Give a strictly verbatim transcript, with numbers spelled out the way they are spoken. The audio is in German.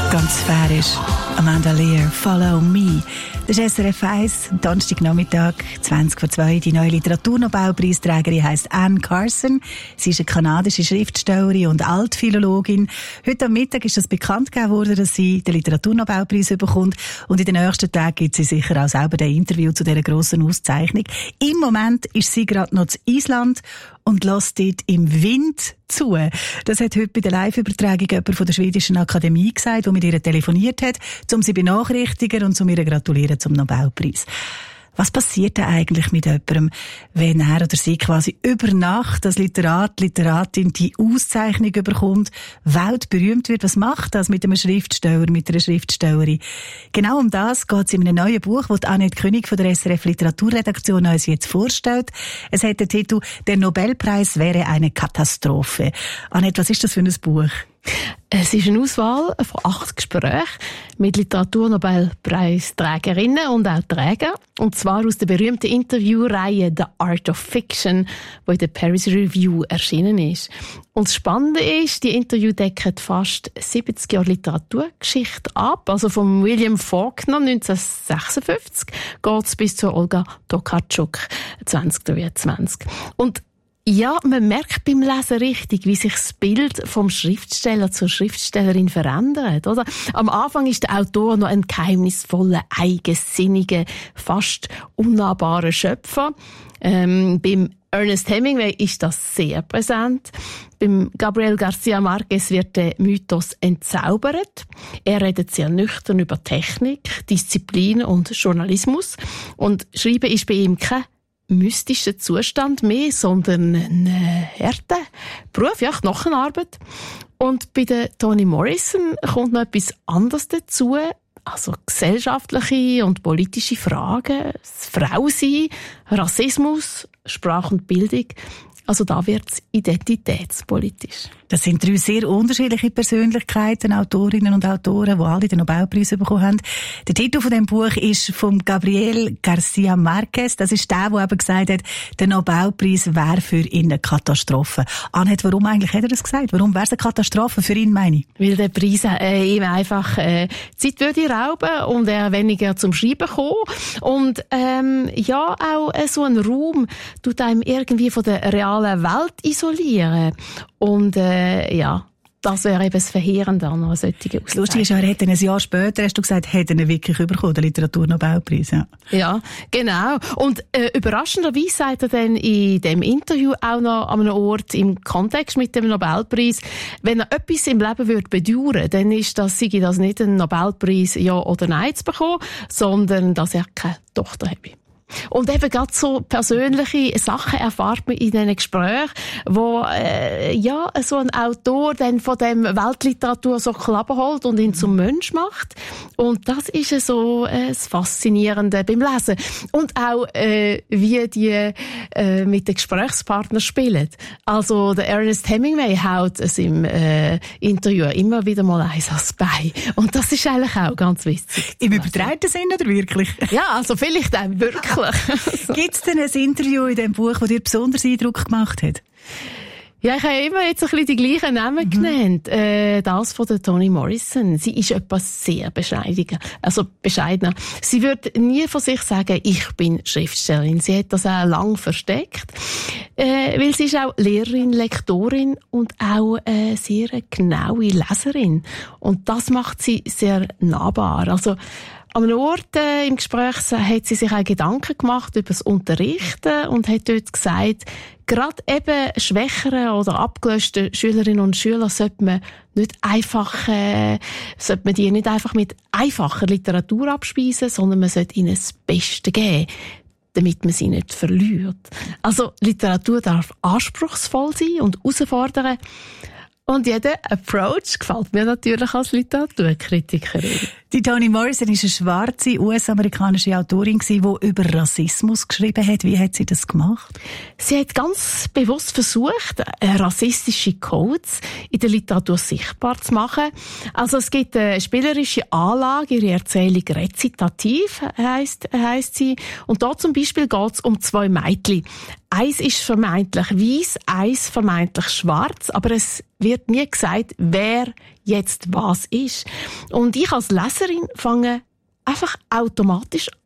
Ganz sphärisch. Amanda Lear, Follow Me. Das ist S R F eins, Donnerstagnachmittag, zwanzig vor zwei. Die neue Literaturnobelpreisträgerin heisst Anne Carson. Sie ist eine kanadische Schriftstellerin und Altphilologin. Heute am Mittag ist das bekannt gegeben worden, dass sie den Literaturnobelpreis bekommt. Und in den nächsten Tagen gibt sie sicher auch selber ein Interview zu dieser grossen Auszeichnung. Im Moment ist sie gerade noch in Island und lässt dort im Wind zu. Das hat heute bei der Live-Übertragung jemand von der Schwedischen Akademie gesagt, der mit ihr telefoniert hat, um sie benachrichtigen und um ihr gratulieren zum Nobelpreis. Was passiert denn eigentlich mit jemandem, wenn er oder sie quasi über Nacht als Literat, Literatin die Auszeichnung bekommt, weltberühmt wird? Was macht das mit einem Schriftsteller, mit einer Schriftstellerin? Genau um das geht es in einem neuen Buch, das Annette König von der S R F Literaturredaktion uns jetzt vorstellt. Es hat den Titel «Der Nobelpreis wäre eine Katastrophe». Annette, was ist das für ein Buch? Es ist eine Auswahl von acht Gesprächen mit Literaturnobelpreisträgerinnen und auch Trägern. Und zwar aus der berühmten Interviewreihe «The Art of Fiction», die in der Paris Review erschienen ist. Und das Spannende ist, die Interview decken fast siebzig Jahre Literaturgeschichte ab. Also vom William Faulkner neunzehnhundertsechsundfünfzig geht es bis zu Olga Tokarczuk zwanzig dreiundzwanzig. Und ja, man merkt beim Lesen richtig, wie sich das Bild vom Schriftsteller zur Schriftstellerin verändert, oder? Am Anfang ist der Autor noch ein geheimnisvoller, eigensinniger, fast unnahbarer Schöpfer. Ähm, beim Ernest Hemingway ist das sehr präsent. Beim Gabriel García Márquez wird der Mythos entzaubert. Er redet sehr nüchtern über Technik, Disziplin und Journalismus. Und Schreiben ist bei ihm kein mystischer Zustand mehr, sondern ein harter Beruf, ja, Knochenarbeit. Und bei der Toni Morrison kommt noch etwas anderes dazu, also gesellschaftliche und politische Fragen, das Frausein, Rassismus, Sprache und Bildung. Also da wird es identitätspolitisch. Das sind drei sehr unterschiedliche Persönlichkeiten, Autorinnen und Autoren, die alle den Nobelpreis bekommen haben. Der Titel von dem Buch ist von Gabriel García Márquez. Das ist der, der eben gesagt hat, der Nobelpreis wäre für ihn eine Katastrophe. Annette, warum eigentlich hat er das gesagt? Warum wäre es eine Katastrophe für ihn, meine ich? Weil der Preis äh, ihm einfach äh, Zeit würde rauben und er weniger zum Schreiben kommen. Und ähm, ja, auch äh, so ein Raum tut einem irgendwie von der realen Welt isolieren. Und äh, ja, das wäre eben das Verheerende an einer solchen Auszeichnung. Lustig ist, er hat ein Jahr später, hast du gesagt, hat er wirklich bekommen, den Literaturnobelpreis. Ja. ja, genau. Und äh, überraschenderweise sagt er dann in dem Interview auch noch an einem Ort im Kontext mit dem Nobelpreis, wenn er etwas im Leben würde bedauern, dann ist das, sei das nicht ein Nobelpreis Ja oder Nein zu bekommen, sondern dass er keine Tochter habe. Und eben gerade so persönliche Sachen erfahrt man in diesen Gesprächen, wo äh, ja so ein Autor dann von dem Weltliteratur so Klappen holt und ihn zum Mensch macht. Und das ist so äh, das Faszinierende beim Lesen. Und auch äh, wie die äh, mit den Gesprächspartnern spielen. Also der Ernest Hemingway haut es im äh, Interview immer wieder mal eins ans Bein. Und das ist eigentlich auch ganz witzig. Im übertragenen Sinn oder wirklich? Ja, also vielleicht auch wirklich. Gibt es denn ein Interview in diesem Buch, das dir besonders Eindruck gemacht hat? Ja, ich habe immer jetzt ein bisschen die gleichen Namen mhm. genannt. Äh, das von der Toni Morrison. Sie ist etwas sehr bescheidener. Also bescheidener. Sie würde nie von sich sagen, ich bin Schriftstellerin. Sie hat das auch lang versteckt. Äh, weil sie ist auch Lehrerin, Lektorin und auch eine sehr genaue Leserin. Und das macht sie sehr nahbar. Also an einem Ort äh, im Gespräch hat sie sich auch Gedanken gemacht über das Unterrichten und hat dort gesagt, gerade eben schwächeren oder abgelöschten Schülerinnen und Schüler sollte man nicht einfach, äh, sollte man die nicht einfach mit einfacher Literatur abspeisen, sondern man sollte ihnen das Beste geben, damit man sie nicht verliert. Also Literatur darf anspruchsvoll sein und herausfordern. Und jeder Approach gefällt mir natürlich als Literaturkritikerin. Die Toni Morrison ist eine schwarze U S-amerikanische Autorin, die über Rassismus geschrieben hat. Wie hat sie das gemacht? Sie hat ganz bewusst versucht, rassistische Codes in der Literatur sichtbar zu machen. Also es gibt eine spielerische Anlage, ihre Erzählung rezitativ heisst, heisst sie. Und da zum Beispiel geht es um zwei Mädchen. Eins ist vermeintlich weiss, eins vermeintlich schwarz, aber es wird nie gesagt, wer jetzt was ist. Und ich als Leserin fange einfach automatisch